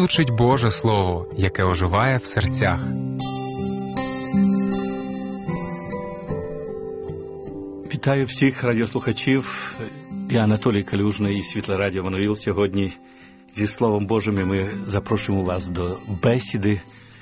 звучить Боже Слово, яке оживає в серцях. Вітаю всіх радіослухачів. Я Анатолій Калюжний і Світле Радіо Еммануїл. Сьогодні зі Словом Божим ми запрошуємо вас до бесіди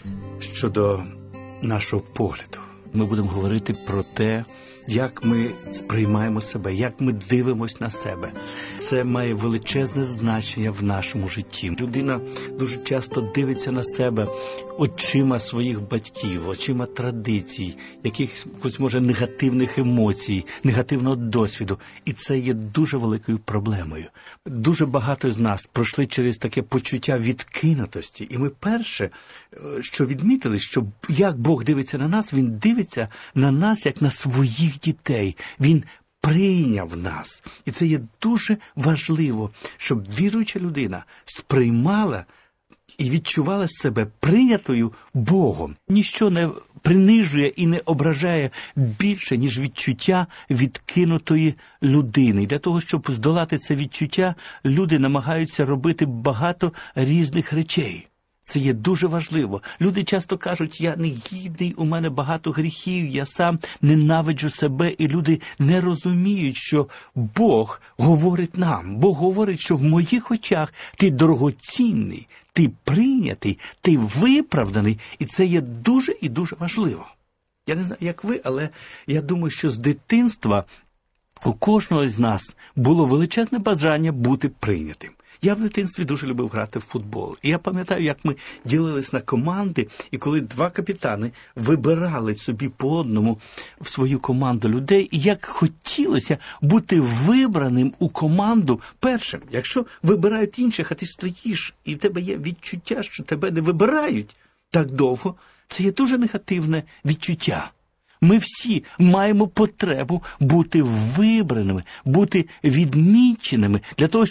щодо нашого погляду. Ми будемо говорити про те, як ми сприймаємо себе, як ми дивимося на себе. Це має величезне значення в нашому житті. Людина дуже часто дивиться на себе очима своїх батьків, очима традицій, якихось, може, негативних емоцій, негативного досвіду. І це є дуже великою проблемою. Дуже багато з нас пройшли через таке почуття відкинутості. І ми перше, що відмітили, що як Бог дивиться на нас, Він дивиться на нас, як на своїх дітей. Він прийняв нас. І це є дуже важливо, щоб віруюча людина сприймала і відчувала себе прийнятою Богом. Ніщо не принижує і не ображає більше, ніж відчуття відкинутої людини. І для того, щоб здолати це відчуття, люди намагаються робити багато різних речей. Це є дуже важливо. Люди часто кажуть, я негідний, у мене багато гріхів, я сам ненавиджу себе. І люди не розуміють, що Бог говорить нам. Бог говорить, що в моїх очах ти дорогоцінний, ти прийнятий, ти виправданий. І це є дуже і дуже важливо. Я не знаю, як ви, але я думаю, що з дитинства у кожного з нас було величезне бажання бути прийнятим. Я в дитинстві дуже любив грати в футбол. І я пам'ятаю, як ми ділились на команди, і коли два капітани вибирали собі по одному в свою команду людей, і як хотілося бути вибраним у команду першим. Якщо вибирають інших, а ти стоїш, і в тебе є відчуття, що тебе не вибирають так довго, це є дуже негативне відчуття. Ми всі маємо потребу бути вибраними, бути відміченими, для того,